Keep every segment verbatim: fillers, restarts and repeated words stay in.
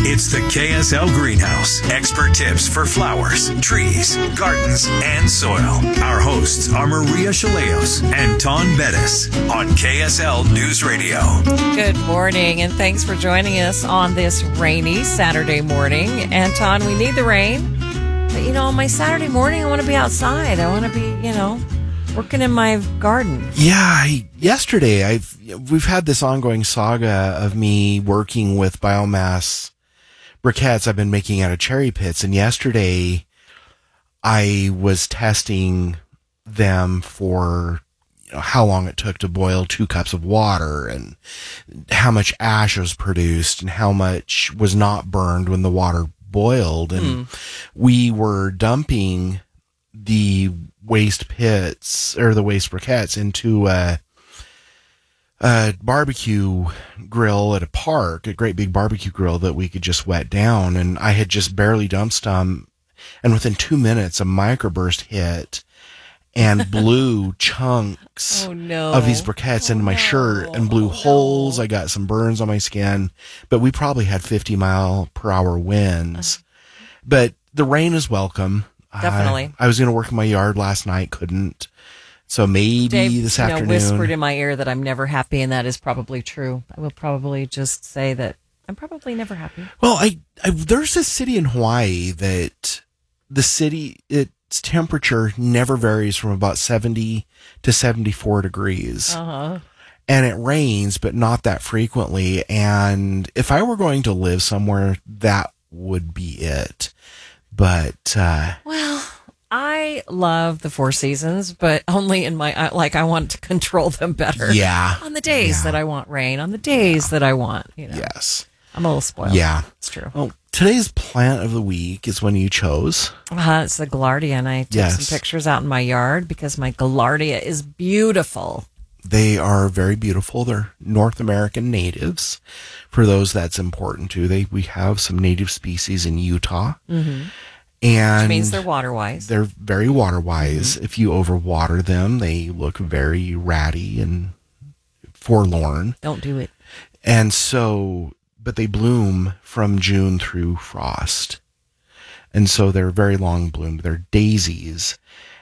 It's the K S L Greenhouse. Expert tips for flowers, trees, gardens, and soil. Our hosts are Maria Chaleos and Ton Bettis on K S L News Radio. Good morning, and thanks for joining us on this rainy Saturday morning. Anton, we need the rain. But, you know, on my Saturday morning, I want to be outside. I want to be, you know, working in my garden. Yeah, I, yesterday I've we've had this ongoing saga of me working with biomass briquettes I've been making out of cherry pits, and yesterday I was testing them for, you know, how long it took to boil two cups of water and how much ash was produced and how much was not burned when the water boiled. And mm. we were dumping the waste pits or the waste briquettes into a, a barbecue grill at a park, a great big barbecue grill that we could just wet down. And I had just barely dumped some, and within two minutes a microburst hit and blew chunks oh, no. of these briquettes oh, into my no. shirt and blew oh, holes. No. I got some burns on my skin, but we probably had fifty mile per hour winds. But the rain is welcome. Definitely. I, I was going to work in my yard last night, couldn't. So maybe Dave, this you know, afternoon. whispered in my ear that I'm never happy, and that is probably true. I will probably just say that I'm probably never happy. Well, I, I there's a city in Hawaii that the city, its temperature never varies from about seventy to seventy-four degrees. Uh-huh. And it rains, but not that frequently. And if I were going to live somewhere, that would be it. But, uh, well, I love the Four Seasons, but only in my, like, I want to control them better. Yeah. On the days yeah. that I want rain, on the days yeah. that I want, you know. Yes. I'm a little spoiled. Yeah. It's true. Well, today's plant of the week is one you chose. Uh, it's the Gaillardia, and I took yes. some pictures out in my yard because my Gaillardia is beautiful. They are very beautiful. They're North American natives. For those that's important to, they we have some native species in Utah. Mm-hmm. And which means they're water-wise. They're very water-wise. Mm-hmm. If you overwater them, they look very ratty and forlorn. Don't do it. And so, but they bloom from June through frost. And so they're very long bloomed. They're daisies.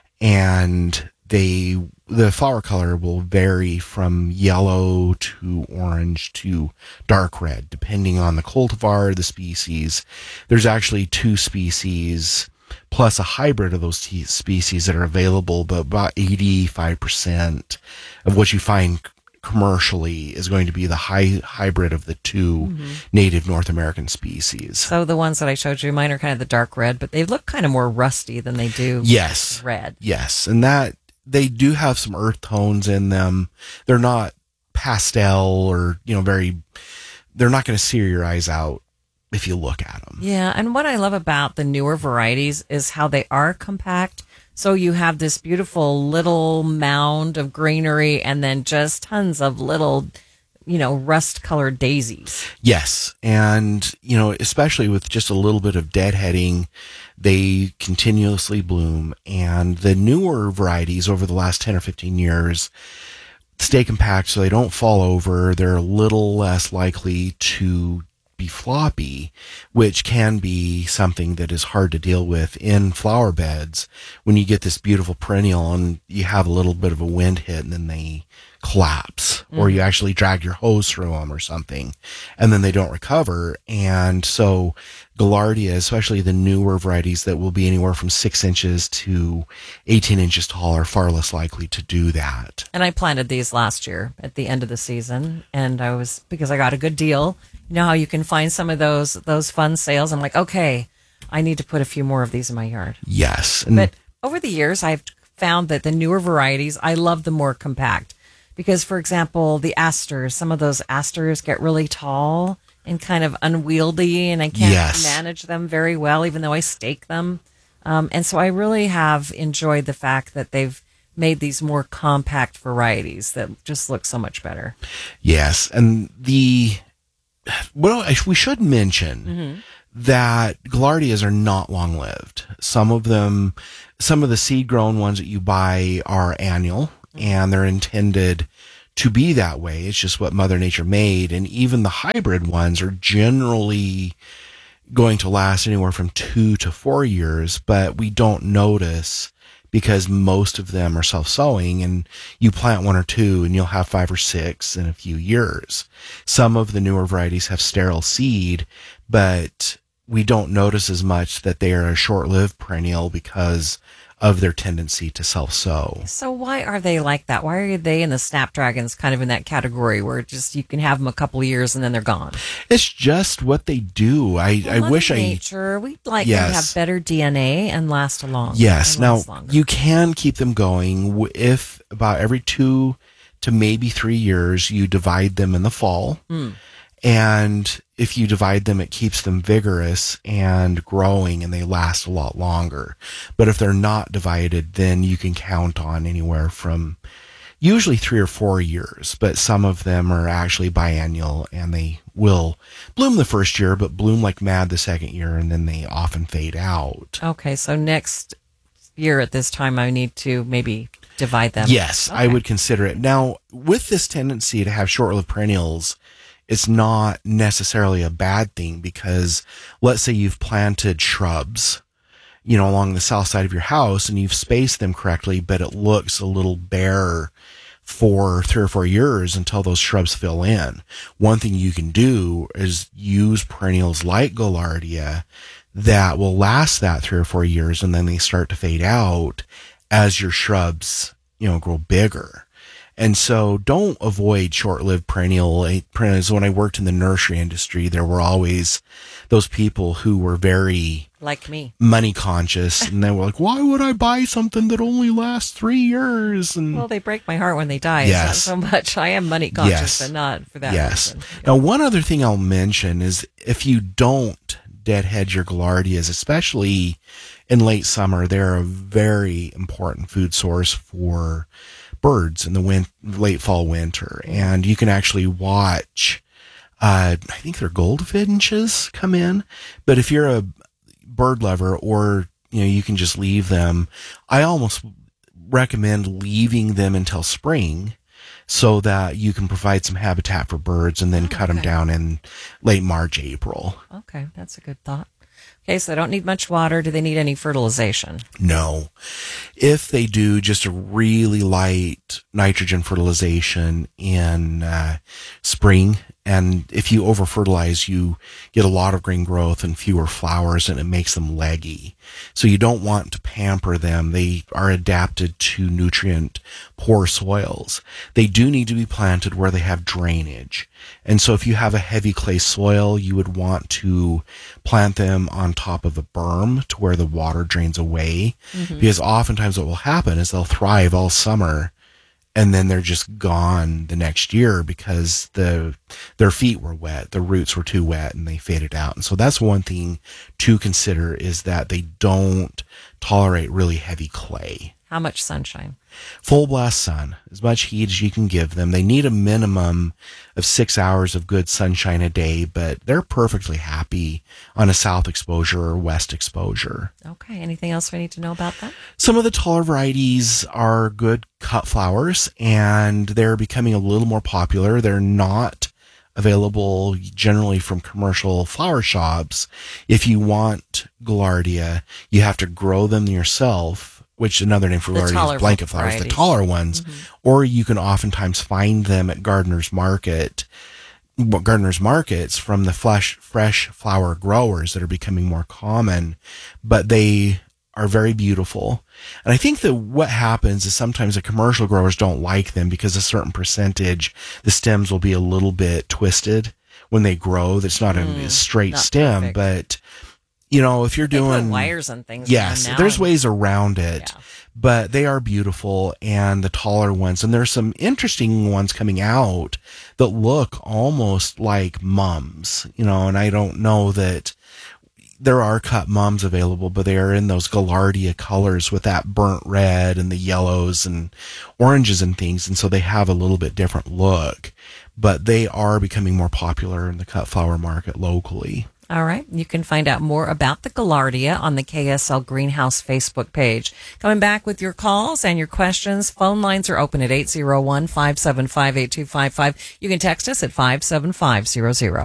And they, the flower color will vary from yellow to orange to dark red, depending on the cultivar, the species. There's actually two species plus a hybrid of those t- species that are available, but about eighty-five percent of what you find commercially is going to be the high hybrid of the two mm-hmm. native North American species. So the ones that I showed you, mine are kind of the dark red, but they look kind of more rusty than they do yes. red. Yes, and that they do have some earth tones in them. They're not pastel or, you know, very, they're not going to sear your eyes out if you look at them. Yeah, and what I love about the newer varieties is how they are compact. So you have this beautiful little mound of greenery and then just tons of little, you know, rust-colored daisies. Yes, and, you know, especially with just a little bit of deadheading, they continuously bloom. And the newer varieties over the last ten or fifteen years stay compact so they don't fall over. They're a little less likely to be floppy, which can be something that is hard to deal with in flower beds when you get this beautiful perennial and you have a little bit of a wind hit and then they collapse, mm-hmm. or you actually drag your hose through them or something and then they don't recover. And so Gaillardia, especially the newer varieties that will be anywhere from six inches to eighteen inches tall, are far less likely to do that. And I planted these last year at the end of the season, and I was, because I got a good deal. You know how you can find some of those those fun sales? I'm like, okay, I need to put a few more of these in my yard. Yes. And but over the years, I've found that the newer varieties, I love the more compact. Because, for example, the asters, some of those asters get really tall and kind of unwieldy, and I can't yes. manage them very well, even though I stake them. Um, and so I really have enjoyed the fact that they've made these more compact varieties that just look so much better. Yes. And the... Well, we should mention mm-hmm. that Gaillardias are not long-lived. Some of them, some of the seed-grown ones that you buy are annual, mm-hmm. and they're intended to be that way. It's just what Mother Nature made. And even the hybrid ones are generally going to last anywhere from two to four years, but we don't notice because most of them are self-sowing, and you plant one or two and you'll have five or six in a few years. Some of the newer varieties have sterile seed, but we don't notice as much that they are a short-lived perennial because of their tendency to self-sow. So why are they like that? Why are they and the snapdragons kind of in that category where just you can have them a couple of years and then they're gone? It's just what they do. I, well, I wish nature, I... we'd like yes. them to have better D N A and last long. Yes. Now, longer. You can keep them going if about every two to maybe three years you divide them in the fall. Mm. And if you divide them, it keeps them vigorous and growing, and they last a lot longer. But if they're not divided, then you can count on anywhere from usually three or four years. But some of them are actually biennial, and they will bloom the first year, but bloom like mad the second year, and then they often fade out. Okay, so next year at this time, I need to maybe divide them. Yes, okay. I would consider it. Now, with this tendency to have short-lived perennials, it's not necessarily a bad thing, because let's say you've planted shrubs, you know, along the south side of your house, and you've spaced them correctly, but it looks a little bare for three or four years until those shrubs fill in. One thing you can do is use perennials like Gaillardia that will last that three or four years, and then they start to fade out as your shrubs, you know, grow bigger. And so don't avoid short-lived perennial perennials. When I worked in the nursery industry, there were always those people who were very like me, money conscious, and they were like, why would I buy something that only lasts three years? And well, they break my heart when they die. Yes. It's not so much. I am money conscious, Yes. but not for that yes. reason. Now, one other thing I'll mention is if you don't deadhead your Gaillardias, especially in late summer, they're a very important food source for birds in the win- late fall winter. And you can actually watch, uh, I think they're goldfinches come in, but if you're a bird lover, or, you know, you can just leave them, I almost recommend leaving them until spring so that you can provide some habitat for birds, and then Oh, cut them okay. down in late March, April. Okay, that's a good thought. Okay, so they don't need much water. Do they need any fertilization? No. If they do, just a really light nitrogen fertilization in uh, spring. And if you over fertilize, you get a lot of green growth and fewer flowers, and it makes them leggy. So you don't want to pamper them. They are adapted to nutrient poor soils. They do need to be planted where they have drainage. And so if you have a heavy clay soil, you would want to plant them on top of a berm to where the water drains away. Mm-hmm. Because oftentimes what will happen is they'll thrive all summer, and then they're just gone the next year because the their feet were wet, the roots were too wet, and they faded out. And so that's one thing to consider, is that they don't tolerate really heavy clay. How much sunshine? Full blast sun, as much heat as you can give them. They need a minimum of six hours of good sunshine a day, but they're perfectly happy on a south exposure or west exposure. Okay, anything else we need to know about that? Some of the taller varieties are good cut flowers, and they're becoming a little more popular. They're not available generally from commercial flower shops. If you want Gaillardia, you have to grow them yourself, which another name for Gaillardia is blanket flowers, varieties. the taller ones. Mm-hmm. Or you can oftentimes find them at Gardener's Market, Gardener's Markets from the fresh, fresh flower growers that are becoming more common, but they are very beautiful. And I think that what happens is sometimes the commercial growers don't like them because a certain percentage, the stems will be a little bit twisted when they grow. That's not Mm, a straight not stem, perfect. but you know, if you're They doing put wires and things. yes, on now there's and- ways around it, Yeah. but they are beautiful, and the taller ones, and there's some interesting ones coming out that look almost like mums, you know, and I don't know that there are cut mums available, but they are in those Gaillardia colors with that burnt red and the yellows and oranges and things, and so they have a little bit different look, but they are becoming more popular in the cut flower market locally. All right. You can find out more about the Gaillardia on the K S L Greenhouse Facebook page. Coming back with your calls and your questions. Phone lines are open at eight oh one, five seven five, eight two five five. You can text us at five seven five zero zero.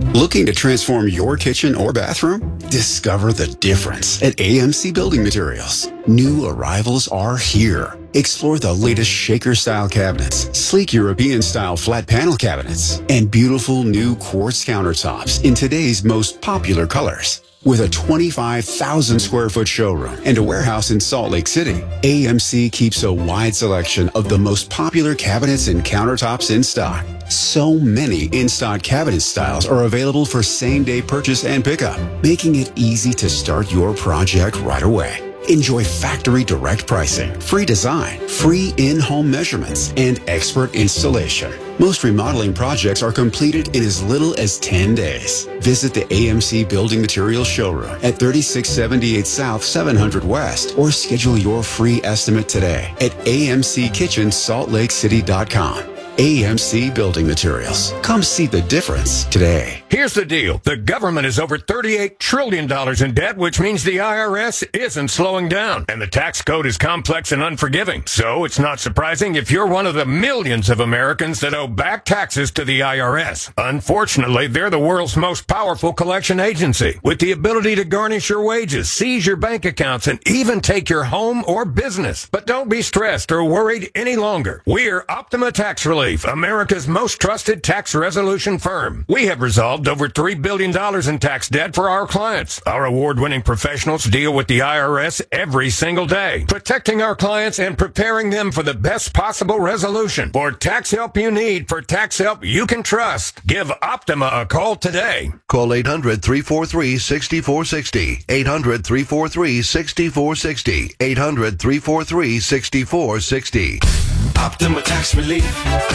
Looking to transform your kitchen or bathroom? Discover the difference at A M C Building Materials. New arrivals are here. Explore the latest shaker-style cabinets, sleek European-style flat panel cabinets, and beautiful new quartz countertops in today's most popular colors. With a twenty-five thousand square foot showroom and a warehouse in Salt Lake City, A M C keeps a wide selection of the most popular cabinets and countertops in stock. So many in-stock cabinet styles are available for same-day purchase and pickup, making it easy to start your project right away. Enjoy factory direct pricing, free design, free in-home measurements, and expert installation. Most remodeling projects are completed in as little as ten days. Visit the A M C Building Materials showroom at thirty-six seventy-eight South, seven hundred West, or schedule your free estimate today at A M C kitchen salt lake city dot com. A M C Building Materials. Come see the difference today. Here's the deal. The government is over thirty-eight trillion dollars in debt, which means the I R S isn't slowing down. And the tax code is complex and unforgiving. So it's not surprising if you're one of the millions of Americans that owe back taxes to the I R S. Unfortunately, they're the world's most powerful collection agency, with the ability to garnish your wages, seize your bank accounts, and even take your home or business. But don't be stressed or worried any longer. We're Optima Tax Relief, America's most trusted tax resolution firm. We have resolved over three billion dollars in tax debt for our clients. Our award-winning professionals deal with the I R S every single day, protecting our clients and preparing them for the best possible resolution. For tax help you need, for tax help you can trust, give Optima a call today. Call eight hundred, three four three, six four six zero. eight hundred, three four three, six four six zero. eight hundred, three four three, six four six zero. Optima Tax Relief.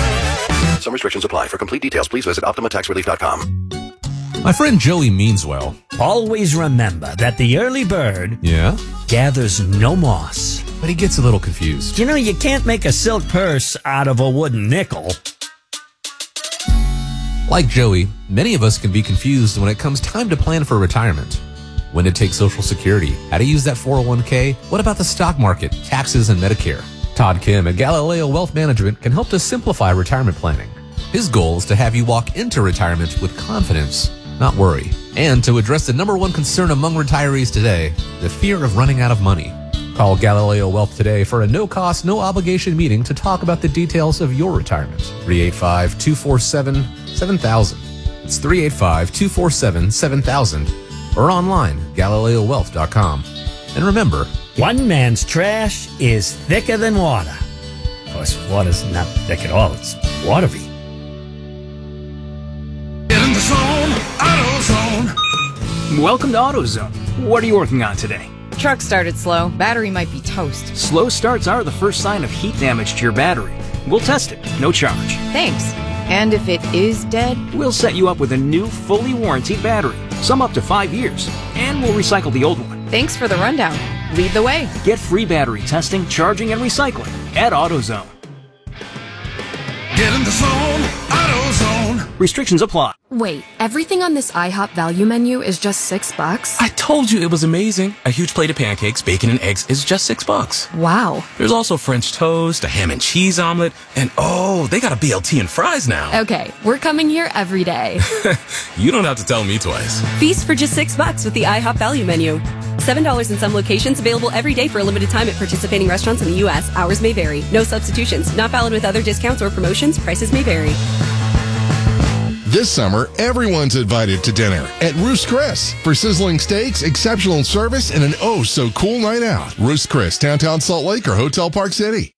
Some restrictions apply. For complete details, please visit optima tax relief dot com. My friend Joey means well. Always remember that the early bird Yeah? gathers no moss. But he gets a little confused. You know, you can't make a silk purse out of a wooden nickel. Like Joey, many of us can be confused when it comes time to plan for retirement. When to take Social Security, how to use that four oh one k, what about the stock market, taxes, and Medicare? Todd Kim at Galileo Wealth Management can help to simplify retirement planning. His goal is to have you walk into retirement with confidence, not worry, and to address the number one concern among retirees today, the fear of running out of money. Call Galileo Wealth today for a no-cost, no-obligation meeting to talk about the details of your retirement. three eight five, two four seven, seven thousand. It's three eight five, two four seven, seven thousand. Or online, galileo wealth dot com. And remember, One man's trash is thicker than water. Of course, water's not thick at all. It's watery. Get in the zone, AutoZone. Welcome to AutoZone. What are you working on today? Truck started slow. Battery might be toast. Slow starts are the first sign of heat damage to your battery. We'll test it, no charge. Thanks. And if it is dead? We'll set you up with a new, fully warranted battery, some up to five years, and we'll recycle the old one. Thanks for the rundown. Lead the way. Get free battery testing, charging, and recycling at AutoZone. Get in the zone, AutoZone. Restrictions apply. Wait, everything on this IHOP value menu is just six bucks? I told you it was amazing. A huge plate of pancakes, bacon, and eggs is just six bucks. Wow. There's also French toast, a ham and cheese omelet, and oh, they got a B L T and fries now. Okay, we're coming here every day. You don't have to tell me twice. Feast for just six bucks with the IHOP value menu. seven dollars in some locations, available every day for a limited time at participating restaurants in the U S. Hours may vary. No substitutions. Not valid with other discounts or promotions. Prices may vary. This summer, everyone's invited to dinner at Ruth's Chris for sizzling steaks, exceptional service, and an oh-so-cool night out. Ruth's Chris, downtown Salt Lake or Hotel Park City.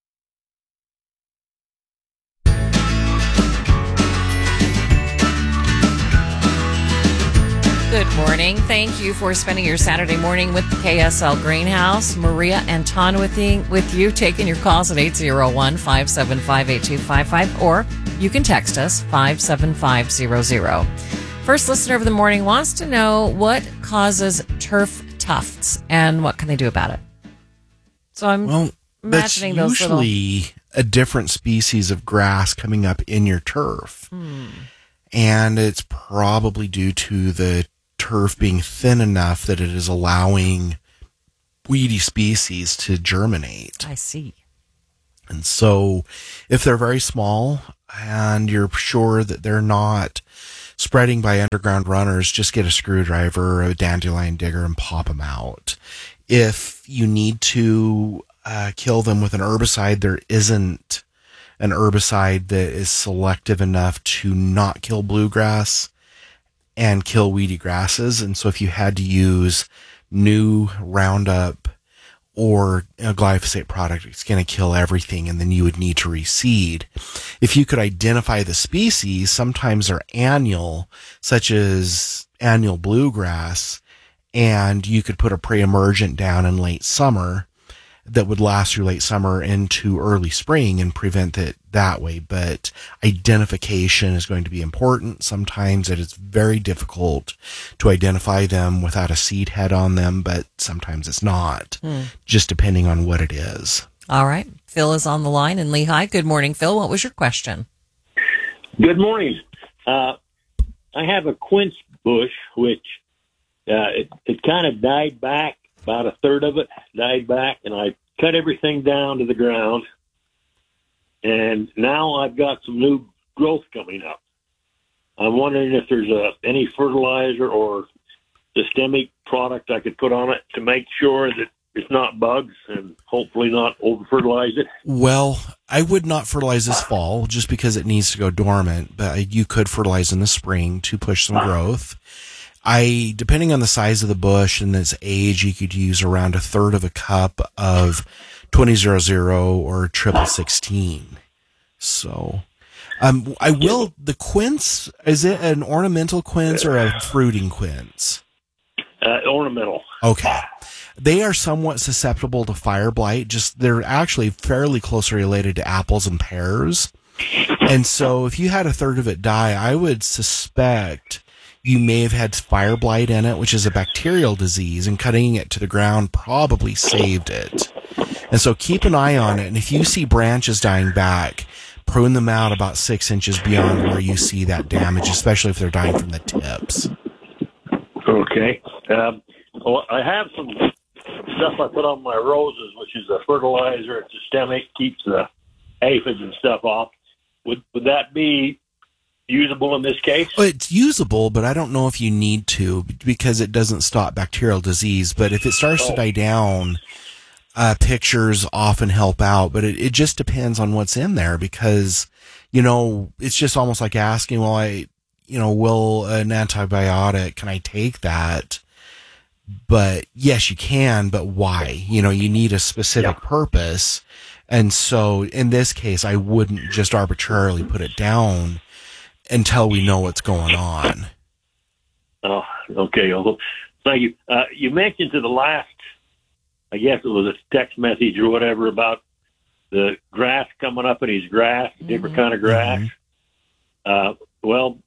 Good morning. Thank you for spending your Saturday morning with the K S L Greenhouse. Maria and Ton with you, with you taking your calls at eight oh one, five seven five, eight two five five, or you can text us five seven five zero zero. First listener of the morning wants to know what causes turf tufts and what can they do about it. So I'm well, imagining that's those little... usually a different species of grass coming up in your turf. Hmm. And it's probably due to the turf being thin enough that it is allowing weedy species to germinate. I see. And so if they're very small and you're sure that they're not spreading by underground runners, just get a screwdriver or a dandelion digger and pop them out. If you need to uh, kill them with an herbicide, there isn't an herbicide that is selective enough to not kill bluegrass and kill weedy grasses. And so if you had to use new Roundup or a glyphosate product, it's going to kill everything, and then you would need to reseed. If you could identify the species, sometimes they're annual, such as annual bluegrass, and you could put a pre-emergent down in late summer that would last through late summer into early spring and prevent it that way. But identification is going to be important. Sometimes it is very difficult to identify them without a seed head on them, but sometimes it's not, hmm. just depending on what it is. All right. Phil is on the line in Lehigh. Good morning, Phil. What was your question? Good morning. Uh, I have a quince bush, which uh, it, it kind of died back. About a third of it died back, and I cut everything down to the ground. And now I've got some new growth coming up. I'm wondering if there's a, any fertilizer or systemic product I could put on it to make sure that it's not bugs and hopefully not over-fertilize it. Well, I would not fertilize this fall just because it needs to go dormant, but you could fertilize in the spring to push some growth. I, depending on the size of the bush and its age, you could use around a third of a cup of twenty hundred or triple sixteen. So, um, I will, the quince, is it an ornamental quince or a fruiting quince? Uh, ornamental. Okay. They are somewhat susceptible to fire blight. Just, they're actually fairly closely related to apples and pears. And so if you had a third of it die, I would suspect you may have had fire blight in it, which is a bacterial disease, and cutting it to the ground probably saved it. And so keep an eye on it. And if you see branches dying back, prune them out about six inches beyond where you see that damage, especially if they're dying from the tips. Okay. Um, well, I have some stuff I put on my roses, which is a fertilizer. It's systemic, keeps the aphids and stuff off. Would would that be usable in this case? Well, it's usable, but I don't know if you need to because it doesn't stop bacterial disease. But if it starts oh. to die down, uh, pictures often help out. But it, it just depends on what's in there because, you know, it's just almost like asking, well, I, you know, will an antibiotic, can I take that? But yes, you can, but why? You know, you need a specific yeah. purpose. And so in this case, I wouldn't just arbitrarily put it down until we know what's going on. Oh, okay. Well, thank you. Uh, you mentioned to the last, I guess it was a text message or whatever, about the grass coming up in his grass, mm-hmm. different kind of grass. Mm-hmm. Uh, well,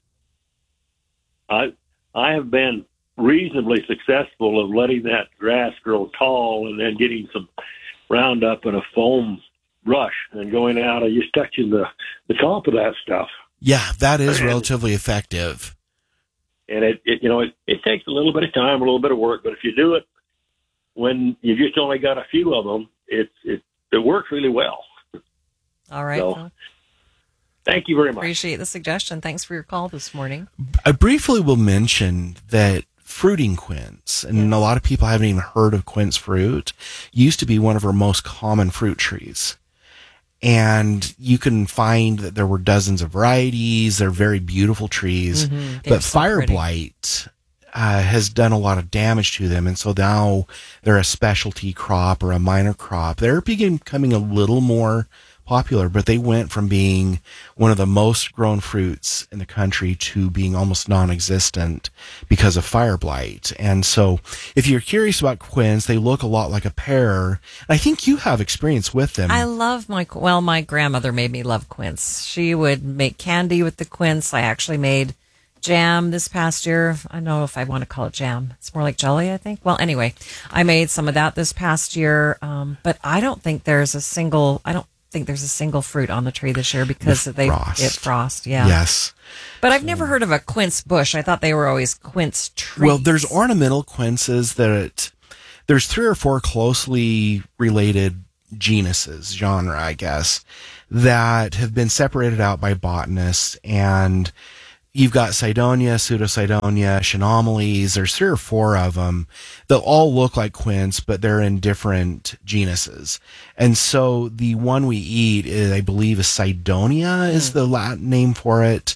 I I have been reasonably successful of letting that grass grow tall and then getting some Roundup and a foam brush and going out and just touching the, the top of that stuff. Yeah, that is relatively effective. And it, it you know, it, it takes a little bit of time, a little bit of work, but if you do it when you've just only got a few of them, it it, it works really well. All right. So, well, thank you very much. Appreciate the suggestion. Thanks for your call this morning. I briefly will mention that fruiting quince, and yeah. a lot of people haven't even heard of quince fruit, used to be one of our most common fruit trees. And you can find that there were dozens of varieties. They're very beautiful trees. Mm-hmm. But so fire pretty. blight uh, has done a lot of damage to them. And so now they're a specialty crop or a minor crop. They're becoming a little more popular, but they went from being one of the most grown fruits in the country to being almost non-existent because of fire blight. And so if you're curious about quince, they look a lot like a pear. I think you have experience with them. I love my, well, my grandmother made me love quince. She would make candy with the quince. I actually made jam this past year. I don't know if I want to call it jam. It's more like jelly, I think. Well, anyway, I made some of that this past year. Um, but I don't think there's a single, I don't think there's a single fruit on the tree this year because the they frost. it frost. Yeah. Yes. But I've never heard of a quince bush. I thought they were always quince trees. Well, there's ornamental quinces that it, there's three or four closely related genuses, genre, I guess, that have been separated out by botanists, and you've got Cydonia, Pseudocydonia, Chenomales. There's three or four of them. They'll all look like quince, but they're in different genuses. And so the one we eat is, I believe, is Cydonia is mm. the Latin name for it.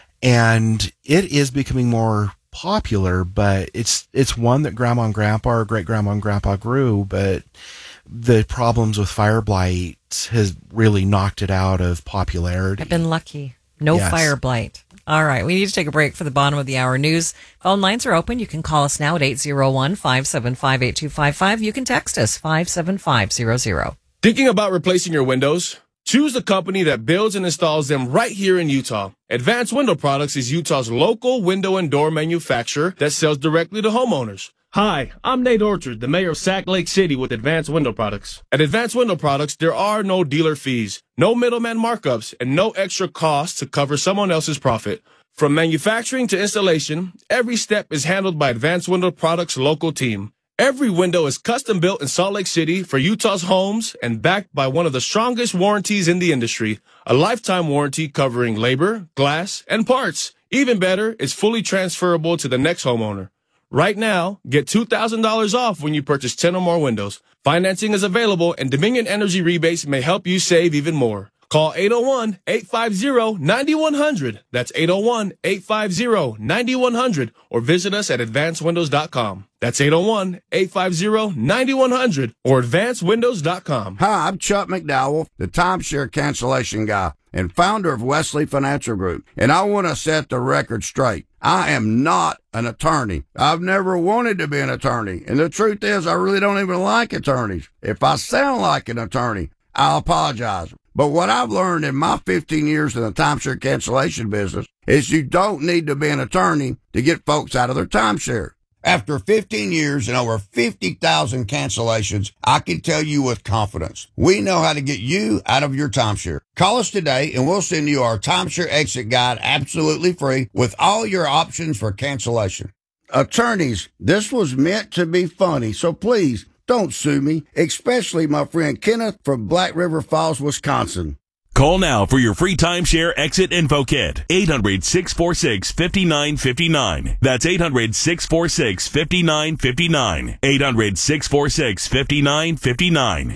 And it is becoming more popular, but it's it's one that grandma and grandpa or great grandma and grandpa grew, but the problems with fire blight has really knocked it out of popularity. I've been lucky. No yes. fire blight. All right. We need to take a break for the bottom of the hour news. Phone lines are open. You can call us now at eight oh one, five seven five, eight two five five. You can text us five seven five zero zero. Thinking about replacing your windows? Choose the company that builds and installs them right here in Utah. Advanced Window Products is Utah's local window and door manufacturer that sells directly to homeowners. Hi, I'm Nate Orchard, the mayor of Sac Lake City with Advanced Window Products. At Advanced Window Products, there are no dealer fees, no middleman markups, and no extra costs to cover someone else's profit. From manufacturing to installation, every step is handled by Advanced Window Products' local team. Every window is custom built in Salt Lake City for Utah's homes and backed by one of the strongest warranties in the industry, a lifetime warranty covering labor, glass, and parts. Even better, it's fully transferable to the next homeowner. Right now, get two thousand dollars off when you purchase ten or more windows. Financing is available, and Dominion Energy rebates may help you save even more. Call eight oh one, eight five zero, nine one zero zero. That's eight oh one, eight five zero, nine one zero zero, or visit us at advanced windows dot com. That's eight oh one, eight five zero, nine one zero zero or advanced windows dot com. Hi, I'm Chuck McDowell, the timeshare cancellation guy and founder of Wesley Financial Group, and I want to set the record straight. I am not an attorney. I've never wanted to be an attorney, and the truth is I really don't even like attorneys. If I sound like an attorney, I'll apologize. But what I've learned in my fifteen years in the timeshare cancellation business is you don't need to be an attorney to get folks out of their timeshare. After fifteen years and over fifty thousand cancellations, I can tell you with confidence, we know how to get you out of your timeshare. Call us today and we'll send you our timeshare exit guide absolutely free with all your options for cancellation. Attorneys, this was meant to be funny, so please don't sue me, especially my friend Kenneth from Black River Falls, Wisconsin. Call now for your free timeshare exit info kit. eight hundred, six four six, five nine five nine. That's eight hundred, six four six, five nine five nine. eight hundred, six four six, five nine five nine.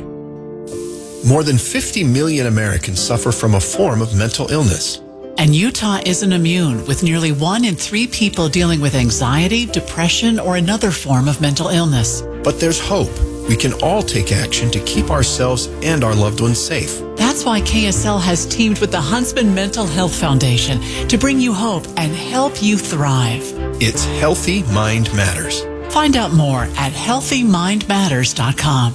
More than fifty million Americans suffer from a form of mental illness. And Utah isn't immune, with nearly one in three people dealing with anxiety, depression, or another form of mental illness. But there's hope. We can all take action to keep ourselves and our loved ones safe. That's why K S L has teamed with the Huntsman Mental Health Foundation to bring you hope and help you thrive. It's Healthy Mind Matters. Find out more at healthy mind matters dot com.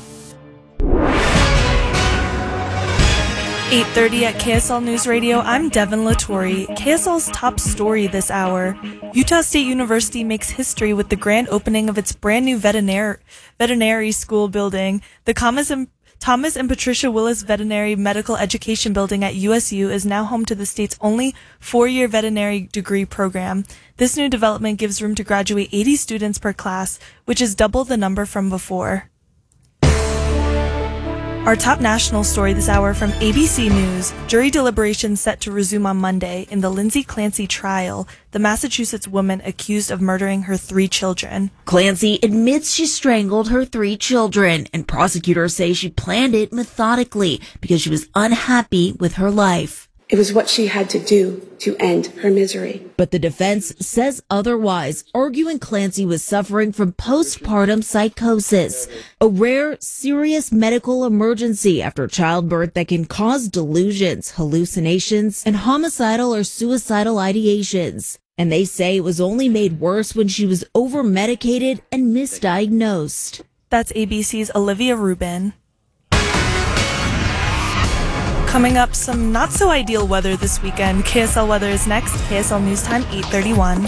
eight thirty at K S L News Radio, I'm Devin Latore. K S L's top story this hour. Utah State University makes history with the grand opening of its brand new veterinar- veterinary school building. The Thomas and, Thomas and Patricia Willis Veterinary Medical Education Building at U S U is now home to the state's only four-year veterinary degree program. This new development gives room to graduate eighty students per class, which is double the number from before. Our top national story this hour from A B C News. Jury deliberations set to resume on Monday in the Lindsay Clancy trial, the Massachusetts woman accused of murdering her three children. Clancy admits she strangled her three children, and prosecutors say she planned it methodically because she was unhappy with her life. It was what she had to do to end her misery. But the defense says otherwise, arguing Clancy was suffering from postpartum psychosis, a rare, serious medical emergency after childbirth that can cause delusions, hallucinations, and homicidal or suicidal ideations. And they say it was only made worse when she was over-medicated and misdiagnosed. That's A B C's Olivia Rubin. Coming up, some not-so-ideal weather this weekend. K S L weather is next. K S L News Time, eight thirty-one.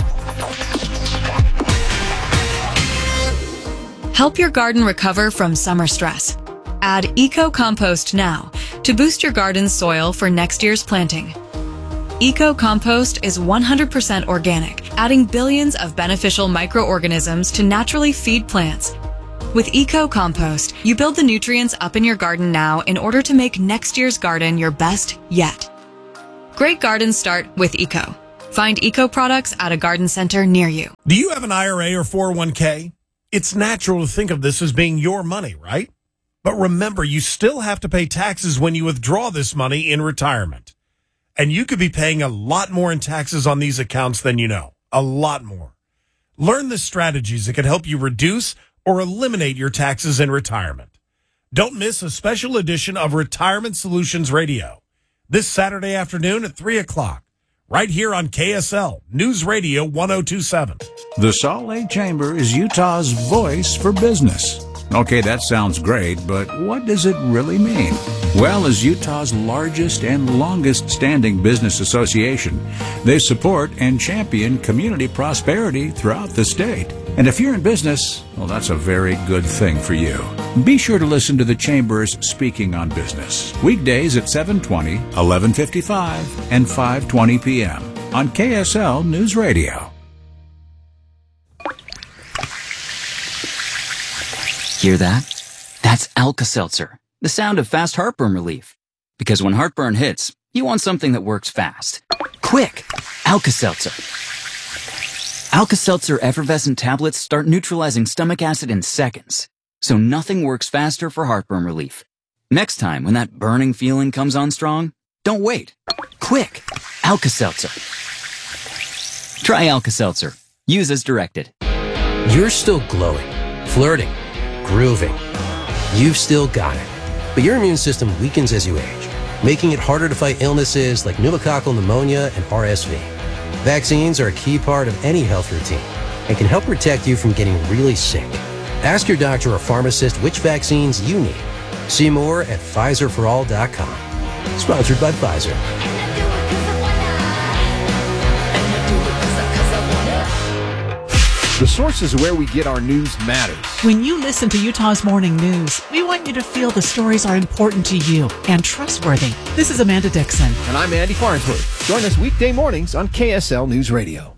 Help your garden recover from summer stress. Add Eco Compost now to boost your garden's soil for next year's planting. Eco Compost is one hundred percent organic, adding billions of beneficial microorganisms to naturally feed plants. With Eco Compost, you build the nutrients up in your garden now in order to make next year's garden your best yet. Great gardens start with Eco. Find eco products at a garden center near you. Do you have an I R A or four oh one k? It's natural to think of this as being your money, right? But remember, you still have to pay taxes when you withdraw this money in retirement. And you could be paying a lot more in taxes on these accounts than you know. A lot more. Learn the strategies that can help you reduce or eliminate your taxes in retirement. Don't miss a special edition of Retirement Solutions Radio this Saturday afternoon at three o'clock, right here on K S L News Radio one oh two point seven. The Salt Lake Chamber is Utah's voice for business. Okay, that sounds great, but what does it really mean? Well, as Utah's largest and longest standing business association, they support and champion community prosperity throughout the state. And if you're in business, well, that's a very good thing for you. Be sure to listen to the Chamber's Speaking on Business, weekdays at seven twenty, eleven fifty-five, and five twenty p.m. on K S L News Radio. Hear that? That's Alka-Seltzer, the sound of fast heartburn relief. Because when heartburn hits, you want something that works fast. Quick! Alka-Seltzer. Alka-Seltzer effervescent tablets start neutralizing stomach acid in seconds, so nothing works faster for heartburn relief. Next time, when that burning feeling comes on strong, don't wait. Quick! Alka-Seltzer. Try Alka-Seltzer. Use as directed. You're still glowing, flirting, grooving. You've still got it. But your immune system weakens as you age, making it harder to fight illnesses like pneumococcal pneumonia and R S V. Vaccines are a key part of any health routine and can help protect you from getting really sick. Ask your doctor or pharmacist which vaccines you need. See more at Pfizer for all dot com. Sponsored by Pfizer. The sources where we get our news matters. When you listen to Utah's Morning News, we want you to feel the stories are important to you and trustworthy. This is Amanda Dixon. And I'm Andy Farnsworth. Join us weekday mornings on K S L News Radio.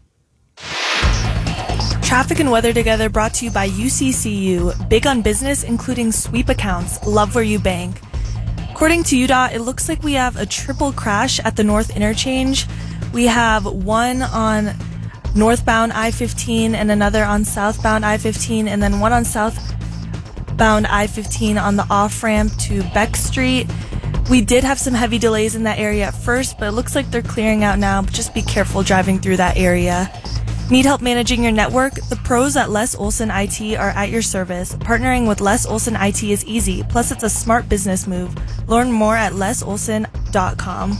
Traffic and weather together brought to you by U C C U. Big on business, including sweep accounts. Love where you bank. According to U D O T, it looks like we have a triple crash at the North Interchange. We have one on northbound I fifteen and another on southbound I fifteen, and then one on southbound I fifteen on the off-ramp to Beck Street. We did have some heavy delays in that area at first, but it looks like they're clearing out now. But just be careful driving through that area. Need help managing your network? The pros at Les Olson I T are at your service. Partnering with Les Olson I T is easy, plus it's a smart business move. Learn more at les olson dot com.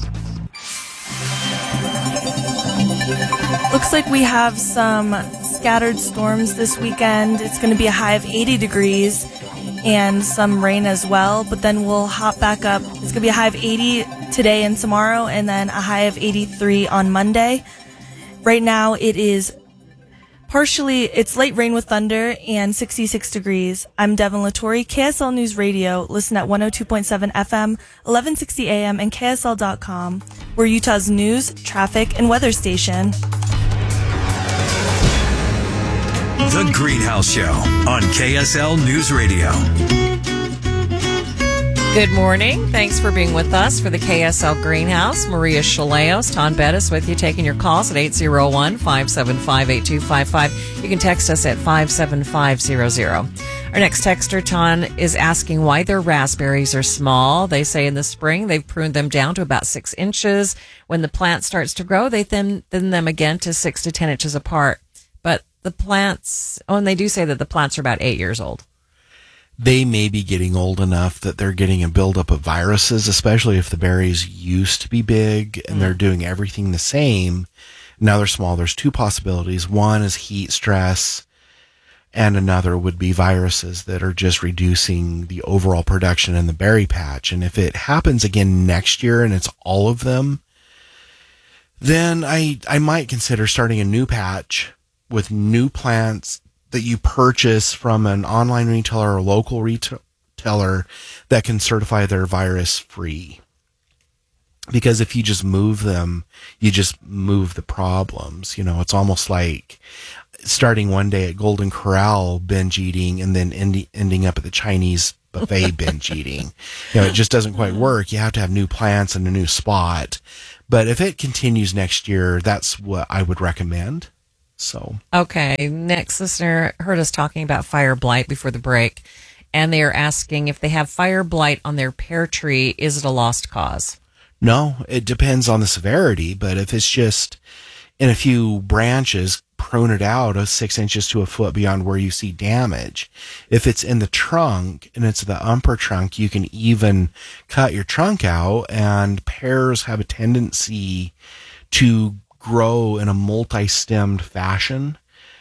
Looks like we have some scattered storms this weekend. It's going to be a high of eighty degrees and some rain as well, but then we'll hop back up. It's going to be a high of eighty today and tomorrow, and then a high of eighty-three on Monday. Right now it is partially, it's light rain with thunder and sixty-six degrees. I'm Devin Lattori, K S L News Radio. Listen at one oh two point seven F M, eleven sixty A M, and K S L dot com. We're Utah's news, traffic, and weather station. The Greenhouse Show on K S L News Radio. Good morning. Thanks for being with us for the K S L Greenhouse. Maria Chaleos, Ton Bettis with you, taking your calls at eight oh one, five seven five, eight two five five. You can text us at five seven five zero zero. Our next texter, Ton, is asking why their raspberries are small. They say in the spring they've pruned them down to about six inches. When the plant starts to grow, they thin, thin them again to six to ten inches apart. But the plants, oh, and they do say that the plants are about eight years old. They may be getting old enough that they're getting a buildup of viruses, especially if the berries used to be big and they're doing everything the same. Now they're small. There's two possibilities. One is heat stress, and another would be viruses that are just reducing the overall production in the berry patch. And if it happens again next year and it's all of them, then I, I might consider starting a new patch with new plants that you purchase from an online retailer or local retailer that can certify they're virus free. Because if you just move them, you just move the problems. You know, it's almost like starting one day at Golden Corral binge eating and then end, ending up at the Chinese buffet binge eating. You know, it just doesn't quite work. You have to have new plants and a new spot. But if it continues next year, that's what I would recommend. So, okay. Next listener heard us talking about fire blight before the break, and they are asking if they have fire blight on their pear tree, is it a lost cause? No, it depends on the severity, but if it's just in a few branches, prune it out of six inches to a foot beyond where you see damage. If it's in the trunk and it's the upper trunk, you can even cut your trunk out, and pears have a tendency to grow in a multi-stemmed fashion.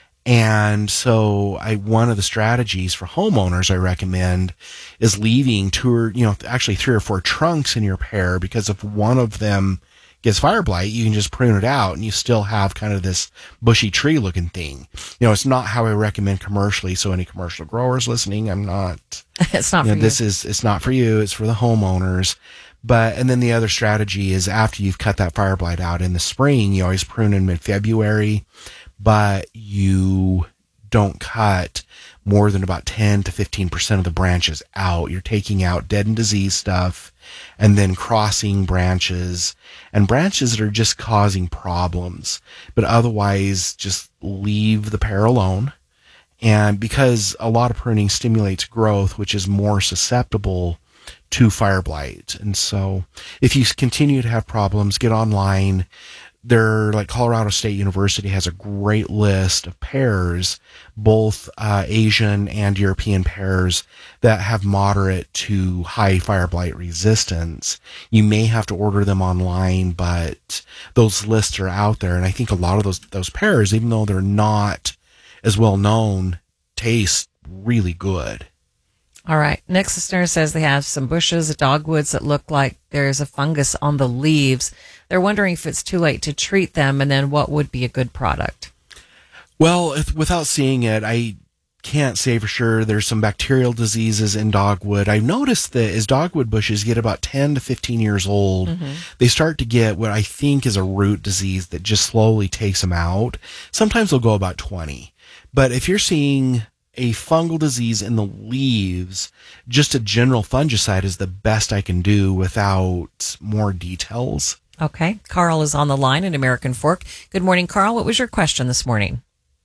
And so I, one of the strategies for homeowners I recommend is leaving two or, you know, actually three or four trunks in your pear, because if one of them gets fire blight, you can just prune it out and you still have kind of this bushy tree looking thing. You know, it's not how I recommend commercially. So any commercial growers listening, I'm not, it's not you for know, you. this is, it's not for you. It's for the homeowners. But, and then the other strategy is after you've cut that fire blight out in the spring, you always prune in mid-February, but you don't cut more than about ten to fifteen percent of the branches out. You're taking out dead and diseased stuff and then crossing branches and branches that are just causing problems. But otherwise, just leave the pear alone. And because a lot of pruning stimulates growth, which is more susceptible to fire blight. And so if you continue to have problems, get online. They're like Colorado State University has a great list of pears, both uh, Asian and European pears that have moderate to high fire blight resistance. You may have to order them online, but those lists are out there. And I think a lot of those, those pears, even though they're not as well known, taste really good. All right. Next listener says they have some bushes, dogwoods that look like there's a fungus on the leaves. They're wondering if it's too late to treat them, and then what would be a good product? Well, if, without seeing it, I can't say for sure. There's some bacterial diseases in dogwood. I've noticed that as dogwood bushes get about ten to fifteen years old, mm-hmm. they start to get what I think is a root disease that just slowly takes them out. Sometimes they'll go about twenty. But if you're seeing a fungal disease in the leaves, just a general fungicide is the best I can do without more details. Okay. Carl is on the line in American Fork. Good morning, Carl. What was your question this morning?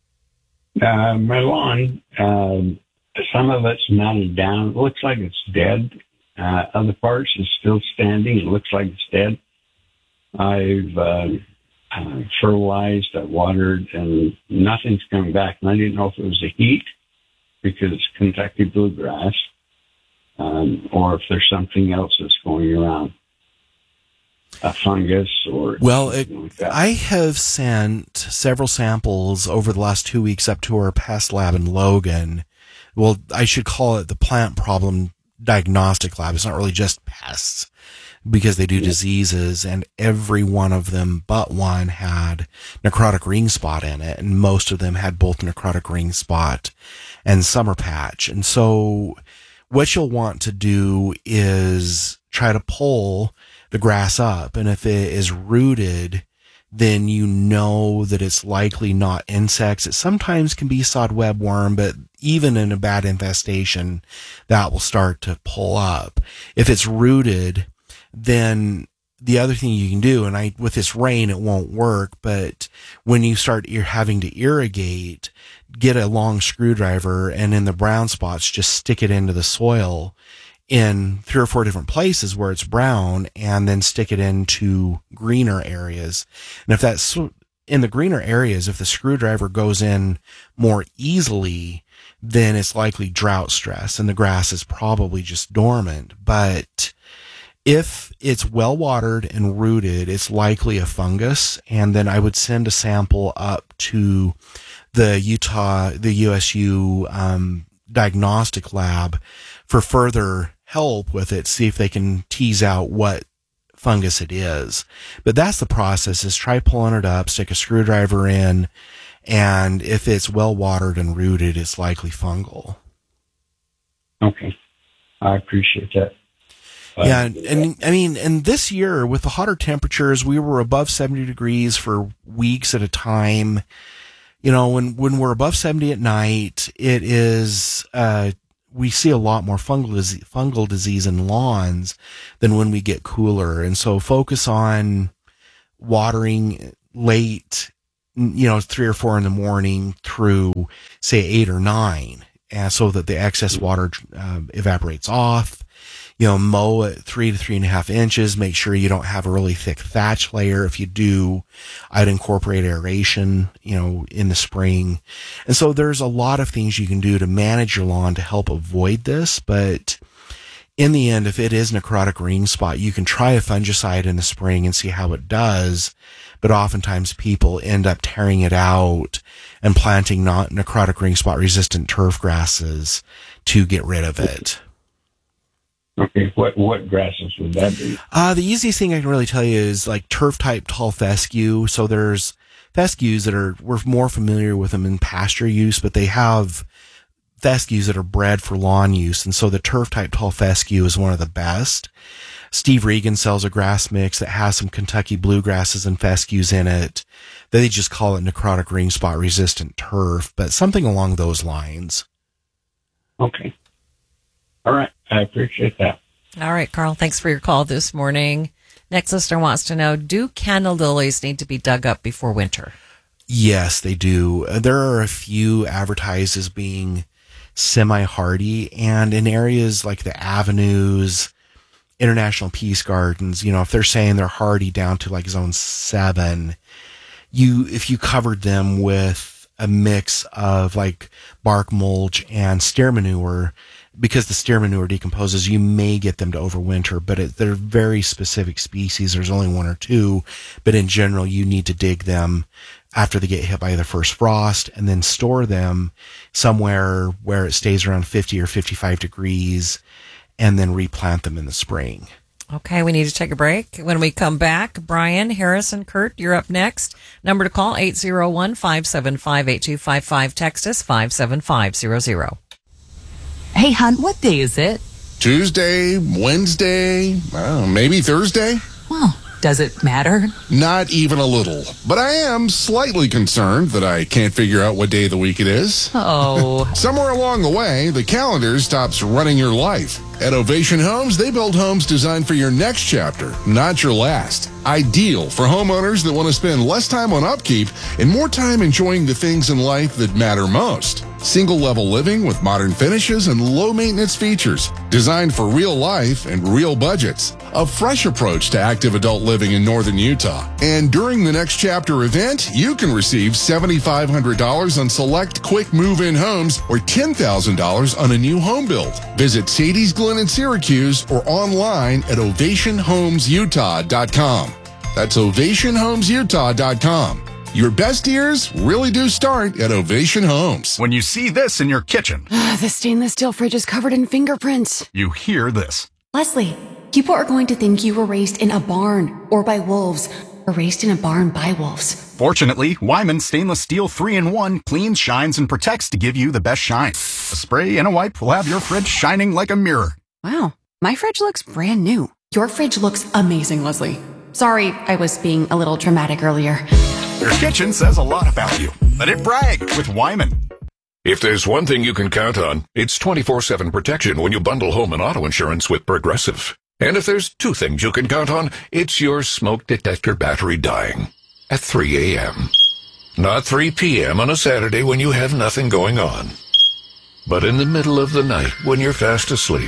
Uh, my lawn, um, some of it's matted down. It looks like it's dead. Uh, other parts is still standing. It looks like it's dead. I've uh, uh, fertilized, I've watered, and nothing's coming back. And I didn't know if it was the heat, because it's Kentucky bluegrass, um, or if there's something else that's going around, a fungus or well, it, like that. I have sent several samples over the last two weeks up to our pest lab in Logan. Well, I should call it the plant problem diagnostic lab. It's not really just pests, because they do yeah. diseases, and every one of them but one had necrotic ring spot in it, and most of them had both necrotic ring spot and summer patch. And so what you'll want to do is try to pull the grass up, and if it is rooted, then you know that it's likely not insects. It sometimes can be sod webworm, but even in a bad infestation, that will start to pull up. If it's rooted, then the other thing you can do, and I, with this rain, it won't work, but when you start ir- having to irrigate, get a long screwdriver and in the brown spots, just stick it into the soil in three or four different places where it's brown, and then stick it into greener areas. And if that's in the greener areas, if the screwdriver goes in more easily, then it's likely drought stress and the grass is probably just dormant. But if it's well watered and rooted, it's likely a fungus. And then I would send a sample up to the Utah, the U S U um, diagnostic lab for further help with it, see if they can tease out what fungus it is. But that's the process, is try pulling it up, stick a screwdriver in, and if it's well watered and rooted, it's likely fungal. Okay. I appreciate that. Yeah, and, and I mean, and this year with the hotter temperatures, we were above seventy degrees for weeks at a time. You know, when, when we're above seventy at night, it is, uh, we see a lot more fungal disease, fungal disease in lawns than when we get cooler. And so focus on watering late, you know, three or four in the morning through, say, eight or nine, and so that the excess water uh, evaporates off. You know, mow at three to three and a half inches. Make sure you don't have a really thick thatch layer. If you do, I'd incorporate aeration, you know, in the spring. And so there's a lot of things you can do to manage your lawn to help avoid this. But in the end, if it is necrotic green spot, you can try a fungicide in the spring and see how it does. But oftentimes people end up tearing it out and planting not necrotic green spot resistant turf grasses to get rid of it. Okay, what what grasses would that be? Uh, the easiest thing I can really tell you is like turf type tall fescue. So there's fescues that are, we're more familiar with them in pasture use, but they have fescues that are bred for lawn use. And so the turf type tall fescue is one of the best. Steve Regan sells a grass mix that has some Kentucky bluegrasses and fescues in it. They just call it necrotic green spot resistant turf, but something along those lines. Okay. All right. I appreciate that. All right, Carl, thanks for your call this morning. Next listener wants to know, do canna lilies need to be dug up before winter? Yes, they do. There are a few advertised as being semi-hardy, and in areas like the avenues, International Peace Gardens, you know, if they're saying they're hardy down to like zone seven, you, if you covered them with a mix of like bark mulch and steer manure, because the steer manure decomposes, you may get them to overwinter, but it, they're very specific species. There's only one or two, but in general, you need to dig them after they get hit by the first frost and then store them somewhere where it stays around fifty or fifty-five degrees and then replant them in the spring. Okay, we need to take a break. When we come back, Brian, Harris, and Kurt, you're up next. Number to call, eight zero one, five seven five, eight two five five. Text us, five seven five zero zero. Hey, hon, what day is it? Tuesday, Wednesday, I don't know, maybe Thursday? Well, does it matter? Not even a little. But I am slightly concerned that I can't figure out what day of the week it is. Oh. Somewhere along the way, the calendar stops running your life. At Ovation Homes, they build homes designed for your next chapter, not your last. Ideal for homeowners that want to spend less time on upkeep and more time enjoying the things in life that matter most. Single-level living with modern finishes and low-maintenance features. Designed for real life and real budgets. A fresh approach to active adult living in northern Utah. And during the Next Chapter event, you can receive seven thousand five hundred dollars on select quick move-in homes or ten thousand dollars on a new home build. Visit Sadie's Glen in Syracuse or online at ovation homes utah dot com. That's ovation homes utah dot com. Your best years really do start at Ovation Homes. When you see this in your kitchen, the stainless steel fridge is covered in fingerprints. You hear this. Leslie, people are going to think you were raised in a barn or by wolves, or raised in a barn by wolves. Fortunately, Wyman Stainless Steel three in one cleans, shines, and protects to give you the best shine. A spray and a wipe will have your fridge shining like a mirror. Wow, my fridge looks brand new. Your fridge looks amazing, Leslie. Sorry, I was being a little dramatic earlier. Your kitchen says a lot about you. Let it brag with Wyman. If there's one thing you can count on, it's twenty-four seven protection when you bundle home and auto insurance with Progressive. And if there's two things you can count on, it's your smoke detector battery dying at three a.m. Not three p.m. on a Saturday when you have nothing going on, but in the middle of the night when you're fast asleep.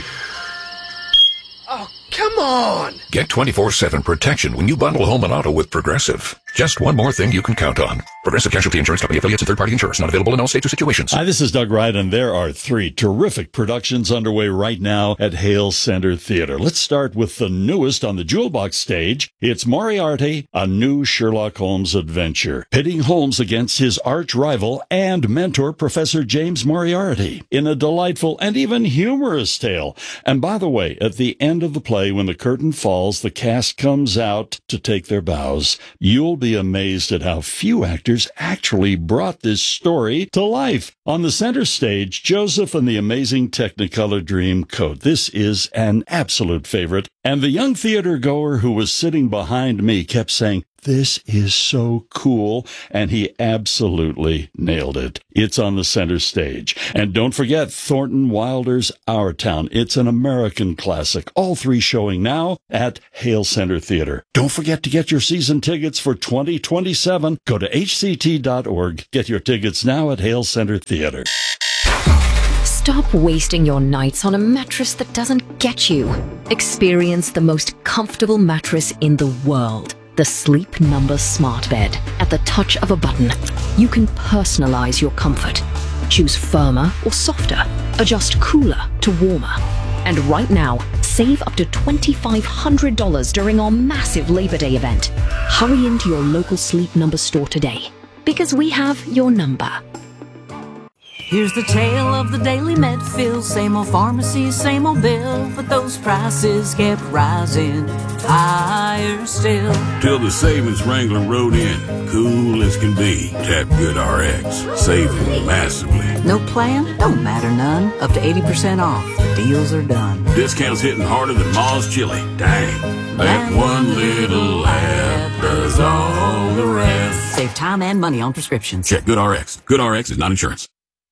Oh, come on! Get twenty-four seven protection when you bundle home and auto with Progressive. Just one more thing you can count on. Progressive Casualty Insurance Company affiliates and third-party insurers. Not available in all states or situations. Hi, this is Doug Wright, and there are three terrific productions underway right now at Hale Center Theater. Let's start with the newest on the Jewel Box stage. It's Moriarty, a new Sherlock Holmes adventure, pitting Holmes against his arch-rival and mentor, Professor James Moriarty, in a delightful and even humorous tale. And by the way, at the end of the play, when the curtain falls, the cast comes out to take their bows. You'll be amazed at how few actors actually brought this story to life. On the center stage, Joseph and the Amazing Technicolor Dreamcoat. This is an absolute favorite. And the young theater goer who was sitting behind me kept saying, this is so cool, and he absolutely nailed it. It's on the center stage. And don't forget Thornton Wilder's Our Town. It's an American classic. All three showing now at Hale Center Theater. Don't forget to get your season tickets for twenty twenty-seven. Go to H C T dot org. Get your tickets now at Hale Center Theater. Stop wasting your nights on a mattress that doesn't get you. Experience the most comfortable mattress in the world. The Sleep Number Smart Bed. At the touch of a button, you can personalize your comfort. Choose firmer or softer. Adjust cooler to warmer. And right now, save up to twenty-five hundred dollars during our massive Labor Day event. Hurry into your local Sleep Number store today, because we have your number. Here's the tale of the daily Medfield. Same old pharmacy, same old bill, but those prices kept rising higher still. Till the savings Wrangler rode in, cool as can be. Tap Good R X, saving massively. No plan? Don't matter none. Up to eighty percent off. The deals are done. Discounts hitting harder than Ma's chili. Dang, that one little app does all the rest. Save time and money on prescriptions. Check Good R X. Good R X is not insurance.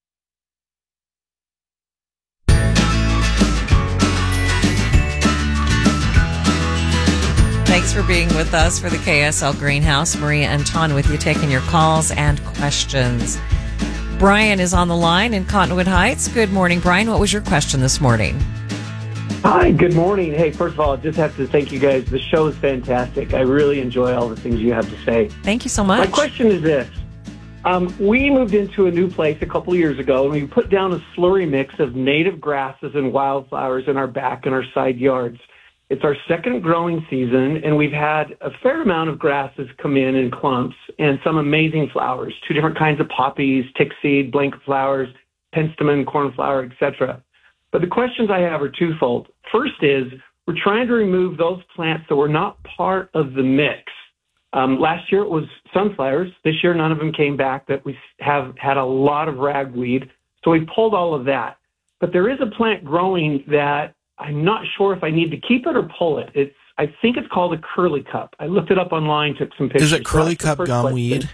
Thanks for being with us for the K S L Greenhouse. Maria and Ton with you, taking your calls and questions. Brian is on the line in Cottonwood Heights. Good morning, Brian. What was your question this morning? Hi, good morning. Hey, first of all, I just have to thank you guys. The show is fantastic. I really enjoy all the things you have to say. Thank you so much. My question is this. Um, we moved into a new place a couple of years ago, and we put down a slurry mix of native grasses and wildflowers in our back and our side yards. It's our second growing season, and we've had a fair amount of grasses come in in clumps and some amazing flowers, two different kinds of poppies, tickseed, blanket flowers, penstemon, cornflower, et cetera. But the questions I have are twofold. First is, we're trying to remove those plants that were not part of the mix. Um, last year it was sunflowers. This year none of them came back, but we have had a lot of ragweed. So we pulled all of that. But there is a plant growing that I'm not sure if I need to keep it or pull it. It's, I think it's called a curly cup. I looked it up online, took some pictures. Is it curly cup gumweed?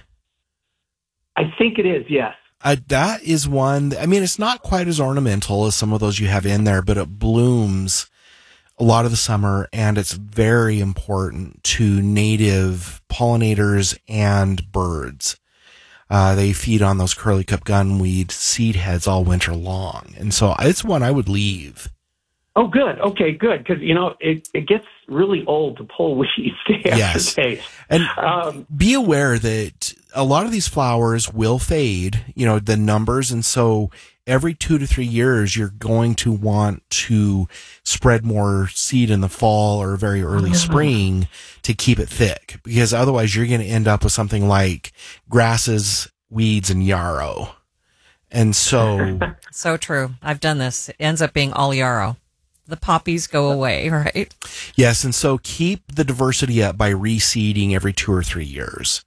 I think it is, yes. Uh, that is one, I mean, it's not quite as ornamental as some of those you have in there, but it blooms a lot of the summer, and it's very important to native pollinators and birds. Uh, they feed on those curly cup gumweed seed heads all winter long. And so it's one I would leave. Oh, good. Okay, good. Because, you know, it, it gets really old to pull weeds day yes. after day. And um, be aware that a lot of these flowers will fade, you know, the numbers. And so every two to three years, you're going to want to spread more seed in the fall or very early Mm-hmm. spring to keep it thick. Because otherwise, you're going to end up with something like grasses, weeds, and yarrow. And so... So true. I've done this. It ends up being all yarrow. The poppies go away, right? Yes, and so keep the diversity up by reseeding every two or three years.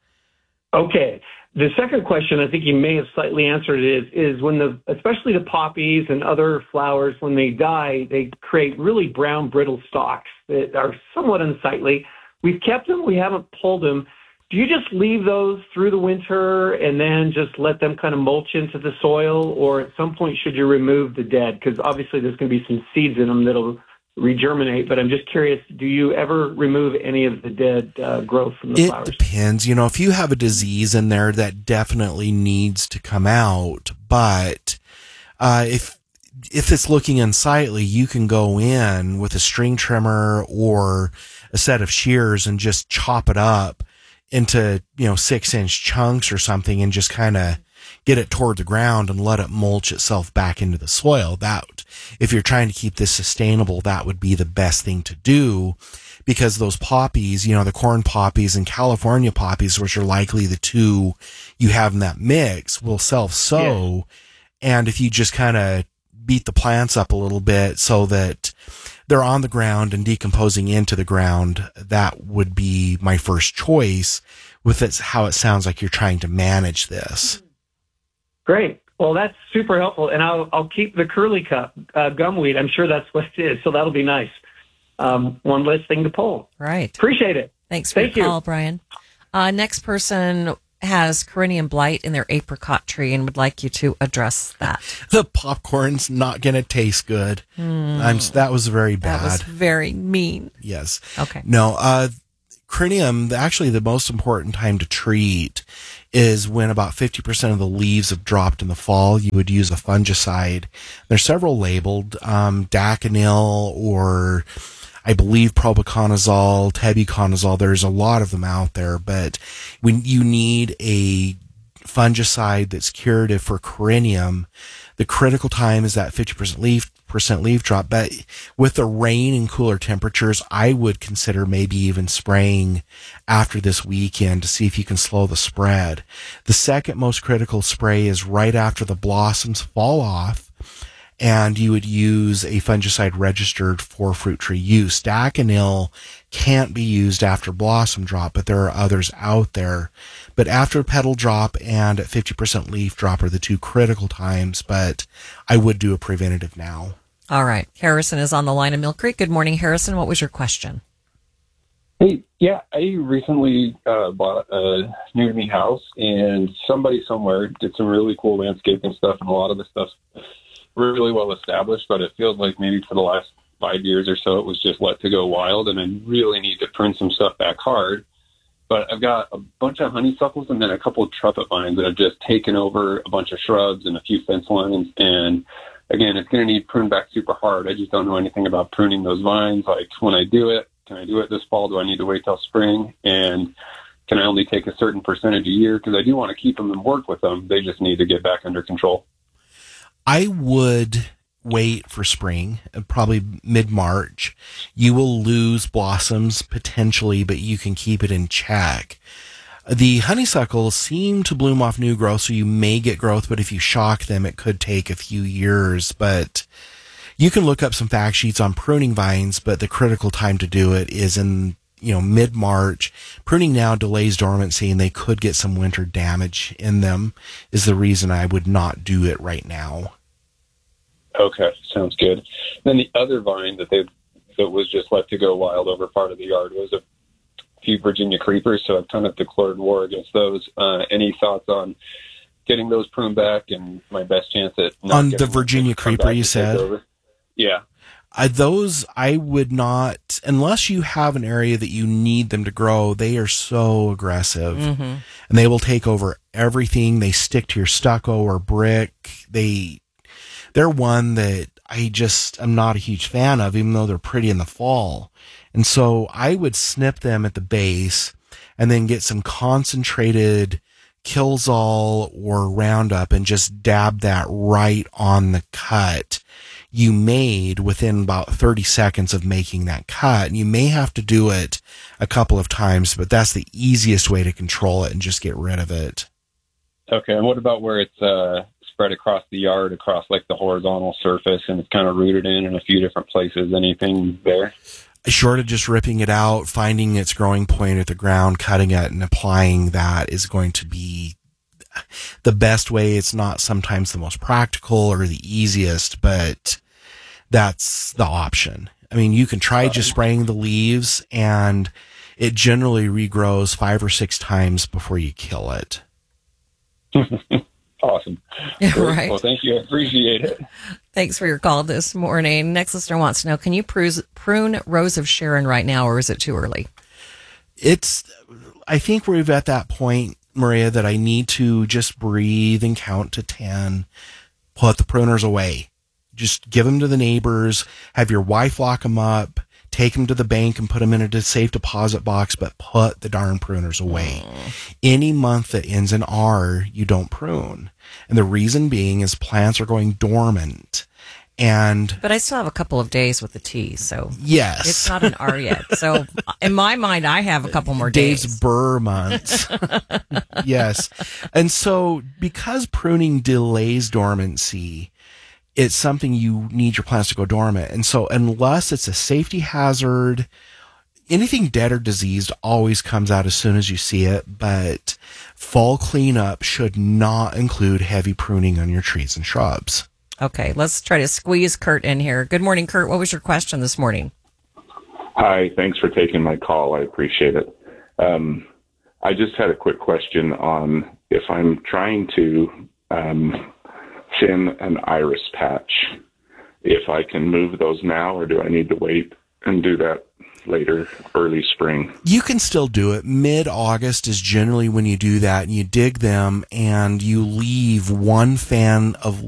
Okay. The second question, I think you may have slightly answered it, is, is when the, especially the poppies and other flowers, when they die, they create really brown, brittle stalks that are somewhat unsightly. We've kept them. We haven't pulled them. Do you just leave those through the winter and then just let them kind of mulch into the soil? Or at some point, should you remove the dead? Because obviously there's going to be some seeds in them that'll regerminate. But I'm just curious, do you ever remove any of the dead uh, growth from the it flowers? It depends. You know, if you have a disease in there, that definitely needs to come out. But uh, if if it's looking unsightly, you can go in with a string trimmer or a set of shears and just chop it up into, you know, six inch chunks or something and just kind of get it toward the ground and let it mulch itself back into the soil. That, if you're trying to keep this sustainable, that would be the best thing to do, because those poppies, you know, the corn poppies and California poppies, which are likely the two you have in that mix, will self-sow. Yeah. And if you just kind of beat the plants up a little bit so that they're on the ground and decomposing into the ground, that would be my first choice, with it's how it sounds like you're trying to manage this. Great. Well, that's super helpful. And I'll, I'll keep the curly cup uh, gumweed. I'm sure that's what it is. So that'll be nice. Um, one less thing to pull. Right. Appreciate it. Thanks for Thank your you. call, Brian. Uh, next person has Corinium blight in their apricot tree and would like you to address that. The popcorn's not going to taste good. Hmm. I'm, that was very bad. That was very mean. Yes. Okay. No, uh, Corinium, actually the most important time to treat is when about fifty percent of the leaves have dropped in the fall. You would use a fungicide. There's several labeled, um, Daconil or I believe propiconazole, tebuconazole. There's a lot of them out there, but when you need a fungicide that's curative for Corinium, the critical time is that fifty percent leaf percent leaf drop. But with the rain and cooler temperatures, I would consider maybe even spraying after this weekend to see if you can slow the spread. The second most critical spray is right after the blossoms fall off, and you would use a fungicide registered for fruit tree use. Daconil can't be used after blossom drop, but there are others out there. But after petal drop and at fifty percent leaf drop are the two critical times, but I would do a preventative now. All right. Harrison is on the line in Mill Creek. Good morning, Harrison. What was your question? Hey, yeah, I recently uh, bought a new to me house, and somebody somewhere did some really cool landscaping stuff, and a lot of the stuff's really well established, but it feels like maybe for the last five years or so, it was just let to go wild, and I really need to prune some stuff back hard. But I've got a bunch of honeysuckles and then a couple of trumpet vines that have just taken over a bunch of shrubs and a few fence lines. And again, it's going to need pruned back super hard. I just don't know anything about pruning those vines. Like when I do it, can I do it this fall? Do I need to wait till spring? And can I only take a certain percentage a year? Because I do want to keep them and work with them. They just need to get back under control. I would wait for spring, probably mid-March. You will lose blossoms potentially, but you can keep it in check. The honeysuckles seem to bloom off new growth, so you may get growth, but if you shock them, it could take a few years. But you can look up some fact sheets on pruning vines, but the critical time to do it is in, you know, mid-March. Pruning now delays dormancy, and they could get some winter damage in them, is the reason I would not do it right now. Okay, sounds good. Then the other vine that they that was just let to go wild over part of the yard was a few Virginia creepers, so I've kind of declared war against those. Uh, any thoughts on getting those pruned back and my best chance at not on the Virginia creeper, you said? Yeah. Uh, those I would not, unless you have an area that you need them to grow, they are so aggressive. Mm-hmm. And they will take over everything. They stick to your stucco or brick. They, they're one that I just am not a huge fan of, even though they're pretty in the fall. And so I would snip them at the base and then get some concentrated Kilzall or Roundup and just dab that right on the cut you made within about thirty seconds of making that cut. And you may have to do it a couple of times, but that's the easiest way to control it and just get rid of it. Okay. And what about where it's uh, spread across the yard, across like the horizontal surface, and it's kind of rooted in in a few different places? Anything there? Short of just ripping it out, finding its growing point at the ground, cutting it, and applying that is going to be the best way. It's not sometimes the most practical or the easiest, but that's the option. I mean, you can try just spraying the leaves, and it generally regrows five or six times before you kill it. Awesome. Yeah, right. Well, thank you. I appreciate it. Thanks for your call this morning. Next listener wants to know, can you prune, prune Rose of Sharon right now, or is it too early? It's, I think we're at that point, Maria, that I need to just breathe and count to ten, put the pruners away. Just give them to the neighbors, have your wife lock them up, take them to the bank and put them in a safe deposit box, but put the darn pruners away. Mm. Any month that ends in R, you don't prune. And the reason being is plants are going dormant. And but I still have a couple of days with the T, so yes, it's not an R yet. So in my mind, I have a couple more days. Dave's Burr months. Yes. And so because pruning delays dormancy, it's something you need your plants to go dormant. And so unless it's a safety hazard, anything dead or diseased always comes out as soon as you see it. But fall cleanup should not include heavy pruning on your trees and shrubs. Okay, let's try to squeeze Kurt in here. Good morning, Kurt. What was your question this morning? Hi, thanks for taking my call. I appreciate it. Um, I just had a quick question on if I'm trying to um, thin an iris patch, if I can move those now, or do I need to wait and do that later, early spring? You can still do it. Mid-August is generally when you do that, and you dig them and you leave one fan of